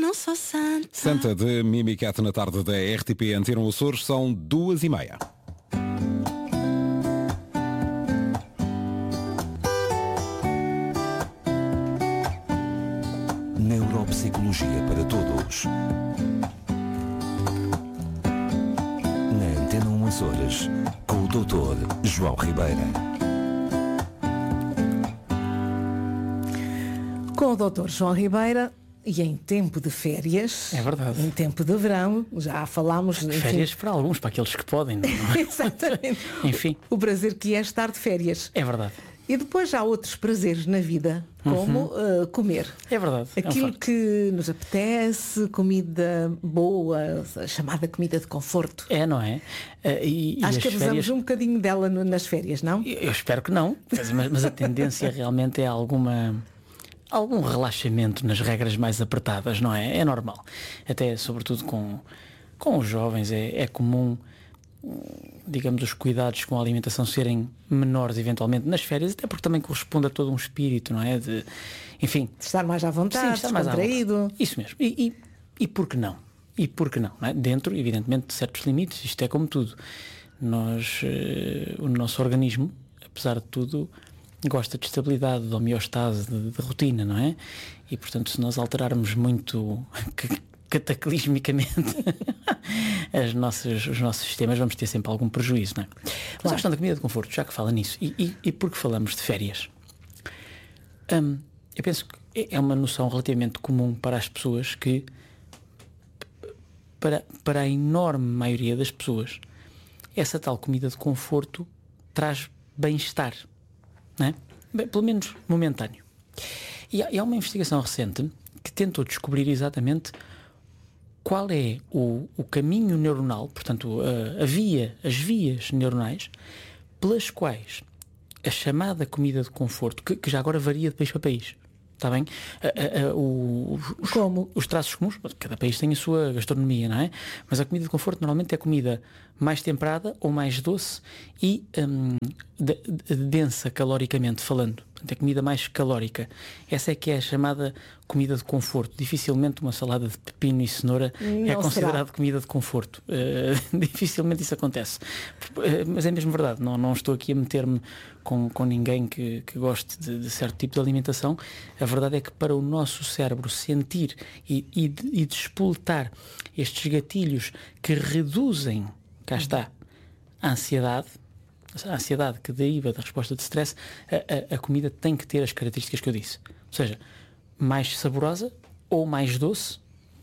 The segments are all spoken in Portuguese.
não sou santa. Santa de Mimicat na tarde da RTP Antena Açores, são 2h30. Neuropsicologia para todos. Na Antena 1 Açores, com o Dr. João Ribeira. Com o Dr. João Ribeira, e em tempo de férias, é verdade, em tempo de verão, já falámos... Férias para alguns, para aqueles que podem, não é? Exatamente. Enfim. O prazer que é estar de férias. É verdade. E depois há outros prazeres na vida, como comer. É verdade. Aquilo que nos apetece, comida boa, chamada comida de conforto. É, não é? Acho que abusamos férias... um bocadinho dela nas férias, não? Eu espero que não, mas a tendência realmente é algum relaxamento nas regras mais apertadas, não é? É normal. Até, sobretudo, com os jovens, é comum, digamos, os cuidados com a alimentação serem menores eventualmente nas férias, até porque também corresponde a todo um espírito, não é? Enfim. De estar mais à vontade, estar mais descontraído. Isso mesmo. E por que não? E por que não? Não é? Dentro, evidentemente, de certos limites. Isto é como tudo. O nosso organismo, apesar de tudo, gosta de estabilidade, de homeostase, de rotina, não é? E, portanto, se nós alterarmos muito cataclismicamente os nossos sistemas, vamos ter sempre algum prejuízo, não é? Mas a questão da comida de conforto, já que fala nisso, e porque falamos de férias, eu penso que é uma noção relativamente comum para as pessoas que, para a enorme maioria das pessoas, essa tal comida de conforto traz bem-estar, não é? Bem, pelo menos momentâneo. E há uma investigação recente que tentou descobrir exatamente qual é o caminho neuronal, portanto, as vias neuronais, pelas quais a chamada comida de conforto, que já agora varia de país para país, está bem? Os traços comuns, cada país tem a sua gastronomia, não é? Mas a comida de conforto normalmente é comida mais temperada ou mais doce e densa caloricamente falando. Portanto, é comida mais calórica. Essa é que é a chamada comida de conforto. Dificilmente uma salada de pepino e cenoura é considerada comida de conforto. Dificilmente isso acontece. Mas é mesmo verdade. Não estou aqui a meter-me com ninguém que goste de certo tipo de alimentação. A verdade é que para o nosso cérebro sentir e despoletar estes gatilhos que reduzem, cá está, a ansiedade que deriva da resposta de stress, a comida tem que ter as características que eu disse. Ou seja, mais saborosa ou mais doce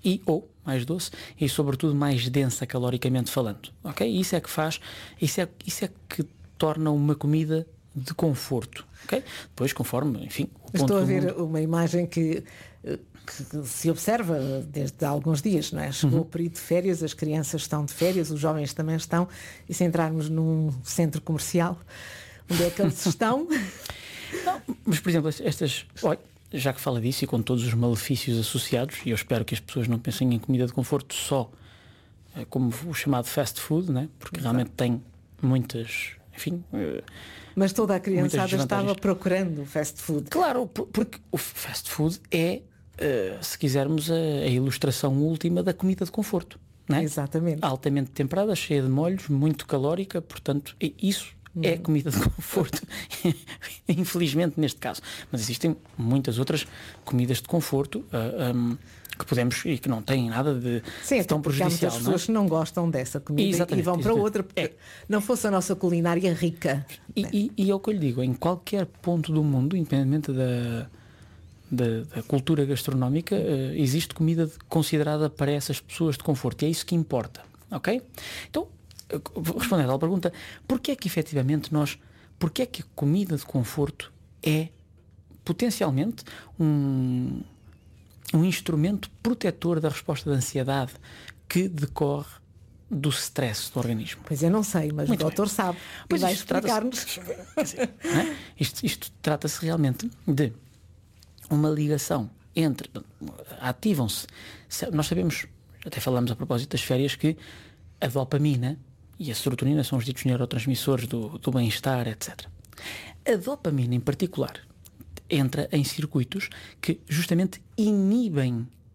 e sobretudo mais densa caloricamente falando. Ok? Isso é que torna uma comida de conforto. Ok? Depois, conforme, enfim, o ponto Estou a ver uma imagem que se observa desde há alguns dias, não é? Chegou o período de férias, as crianças estão de férias, os jovens também estão, e se entrarmos num centro comercial, onde é que eles estão? Não, mas, por exemplo, olha, já que fala disso e com todos os malefícios associados, e eu espero que as pessoas não pensem em comida de conforto só como o chamado fast food, né? Porque realmente tem muitas, enfim... Mas toda a criançada estava procurando o fast food. Claro, porque o fast food é, se quisermos, a ilustração última da comida de conforto, não é? Exatamente. Altamente temperada, cheia de molhos, muito calórica, portanto, isso é comida de conforto, infelizmente neste caso. Mas existem muitas outras comidas de conforto que podemos e que não têm nada de tão prejudicial. Há muitas pessoas que não gostam dessa comida e vão para outra, porque não fosse a nossa culinária rica. E é o que eu lhe digo, em qualquer ponto do mundo, independentemente da cultura gastronómica, existe comida considerada para essas pessoas de conforto, e é isso que importa, ok? Então, respondendo à pergunta, porquê é que efetivamente porquê é que a comida de conforto é potencialmente um instrumento protetor da resposta de ansiedade que decorre do stress do organismo? Pois eu não sei, mas muito o doutor sabe. Pois vai explicar-nos. Isto trata-se realmente de uma ligação entre... Ativam-se... Nós sabemos, até falamos a propósito das férias, que a dopamina e a serotonina são os ditos neurotransmissores do bem-estar, etc. A dopamina, em particular, entra em circuitos que justamente inibem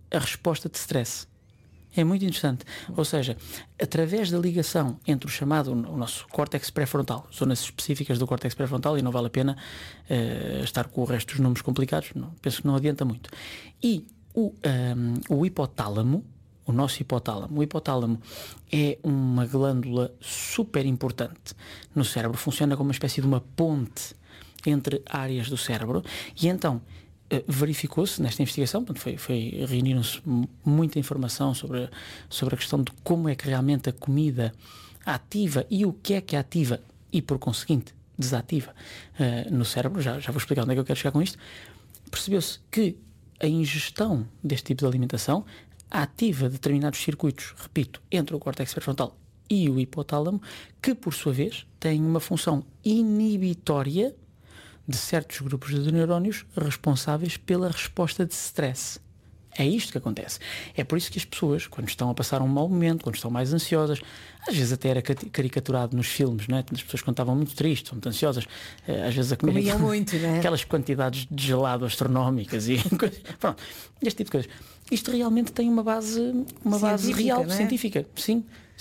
a resposta de stress. É muito interessante. Ou seja, através da ligação entre o nosso córtex pré-frontal, zonas específicas do córtex pré-frontal, e não vale a pena estar com o resto dos nomes complicados, penso que não adianta muito. E o hipotálamo, o nosso hipotálamo. O hipotálamo é uma glândula super importante no cérebro, funciona como uma espécie de uma ponte entre áreas do cérebro, e então verificou-se nesta investigação, reuniram-se muita informação sobre a questão de como é que realmente a comida ativa e o que é ativa e, por conseguinte, desativa no cérebro. Já vou explicar onde é que eu quero chegar com isto. Percebeu-se que a ingestão deste tipo de alimentação ativa determinados circuitos, repito, entre o córtex pré-frontal e o hipotálamo, que, por sua vez, têm uma função inibitória de certos grupos de neurónios responsáveis pela resposta de stress. É isto que acontece. É por isso que as pessoas, quando estão a passar um mau momento, quando estão mais ansiosas, às vezes até era caricaturado nos filmes, não é? As pessoas, quando estavam muito tristes, muito ansiosas, às vezes a comer aquelas quantidades de gelado astronómicas e pronto, este tipo de coisas. Isto realmente tem uma base real, não é? Científica. Sim.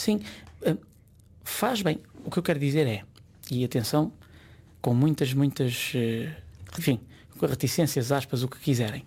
Faz bem. O que eu quero dizer é, e atenção, com muitas, enfim, com reticências, aspas, o que quiserem.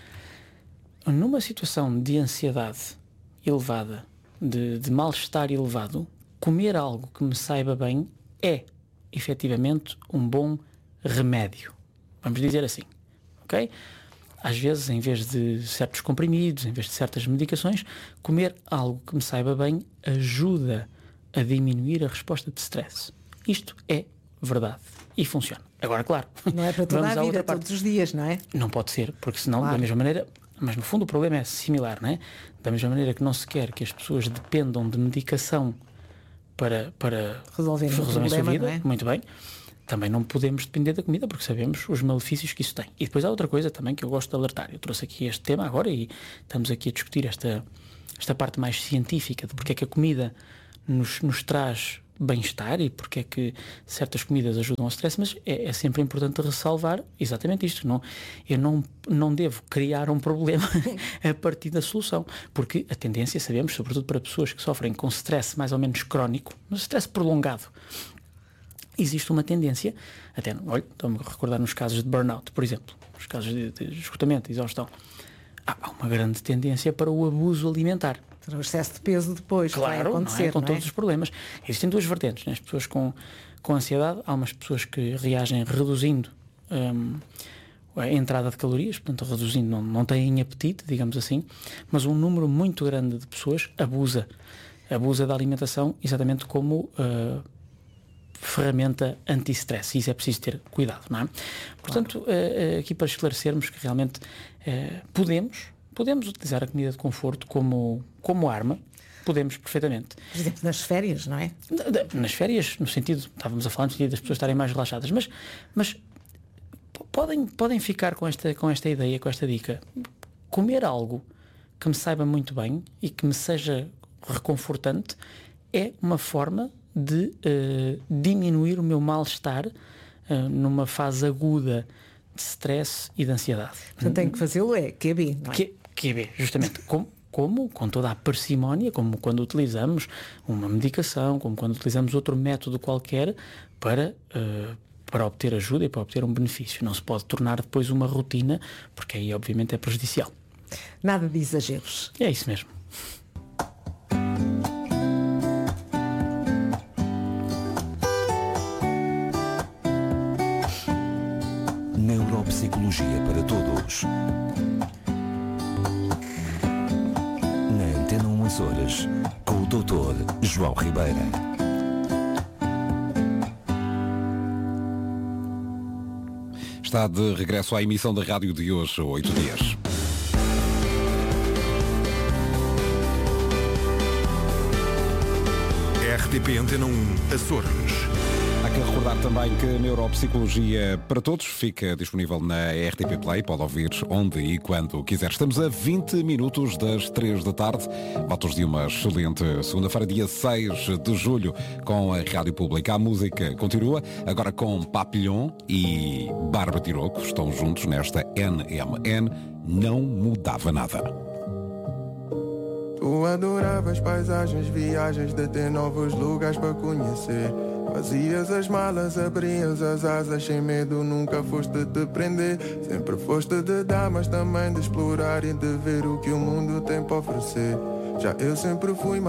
Numa situação de ansiedade elevada, de mal-estar elevado, comer algo que me saiba bem é, efetivamente, um bom remédio. Vamos dizer assim, ok? Às vezes, em vez de certos comprimidos, em vez de certas medicações, comer algo que me saiba bem ajuda a diminuir a resposta de stress. Isto é verdade. E funciona. Agora, claro, não é para toda a vida, todos os dias, não é? Não pode ser, porque senão, da mesma maneira, mas no fundo o problema é similar, não é? Da mesma maneira que não se quer que as pessoas dependam de medicação para resolver a sua vida, não é? Muito bem, também não podemos depender da comida, porque sabemos os malefícios que isso tem. E depois há outra coisa também que eu gosto de alertar. Eu trouxe aqui este tema agora e estamos aqui a discutir esta parte mais científica de porque é que a comida nos traz bem-estar e porque é que certas comidas ajudam ao stress, mas é sempre importante ressalvar exatamente isto. Eu não devo criar um problema a partir da solução, porque a tendência, sabemos, sobretudo para pessoas que sofrem com stress mais ou menos crónico, mas stress prolongado, existe uma tendência, até, olha, estou-me a recordar nos casos de burnout, por exemplo, nos casos de esgotamento, de exaustão, há uma grande tendência para o abuso alimentar. O excesso de peso depois vai acontecer, não é? Com todos os problemas. Existem duas vertentes, né? As pessoas com ansiedade, há umas pessoas que reagem reduzindo a entrada de calorias, portanto reduzindo, não têm apetite, digamos assim, mas um número muito grande de pessoas abusa da alimentação exatamente como ferramenta anti-stress, e isso é preciso ter cuidado, não é? Portanto, aqui para esclarecermos que realmente podemos utilizar a comida de conforto como arma, podemos perfeitamente. Por exemplo, nas férias, não é? Nas férias, no sentido, estávamos a falar no sentido das pessoas estarem mais relaxadas, mas podem ficar com esta ideia, com esta dica. Comer algo que me saiba muito bem e que me seja reconfortante é uma forma de diminuir o meu mal-estar numa fase aguda de stress e de ansiedade. Portanto, tem que fazê-lo QB, não é? QB, justamente. Como com toda a parcimónia, como quando utilizamos uma medicação, como quando utilizamos outro método qualquer para obter ajuda e para obter um benefício. Não se pode tornar depois uma rotina, porque aí obviamente é prejudicial. Nada de exageros. É isso mesmo. Neuropsicologia para todos. Na Antena 1 Açores, com o Dr. João Ribeira. Está de regresso à emissão da rádio de hoje, 8 dias. RTP Antena 1 Açores. Há que recordar também que a Neuropsicologia para Todos fica disponível na RTP Play. Pode ouvir onde e quando quiser. Estamos a 20 minutos das 3 da tarde. Votos de uma excelente segunda-feira, dia 6 de julho, com a Rádio Pública. A música continua, agora com Papillon e Barba Tiroco. Estão juntos nesta NMN. Não mudava nada. Tu adoravas paisagens, viagens, de ter novos lugares para conhecer. Fazias as malas, abrias as asas, sem medo nunca foste te prender. Sempre foste de dar, mas também de explorar e de ver o que o mundo tem para oferecer. Já eu sempre fui